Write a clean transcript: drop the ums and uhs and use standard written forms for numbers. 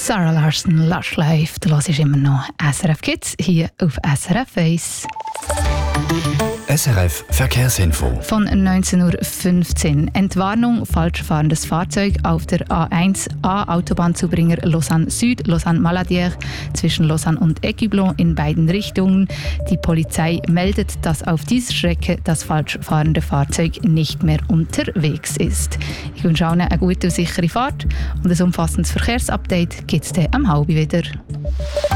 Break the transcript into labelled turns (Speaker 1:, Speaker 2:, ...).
Speaker 1: Sarah Larsson, Lush Life. Du hörst immer noch SRF Kids hier auf SRF 1.
Speaker 2: SRF Verkehrsinfo.
Speaker 1: Von 19:15 Uhr. Entwarnung, falsch fahrendes Fahrzeug auf der A1A Autobahnzubringer Lausanne Süd, Lausanne Maladière zwischen Lausanne und Ecublon in beiden Richtungen. Die Polizei meldet, dass auf dieser Strecke das falsch fahrende Fahrzeug nicht mehr unterwegs ist. Ich wünsche allen eine gute und sichere Fahrt und ein umfassendes Verkehrsupdate gibt es dann am 12:30 wieder.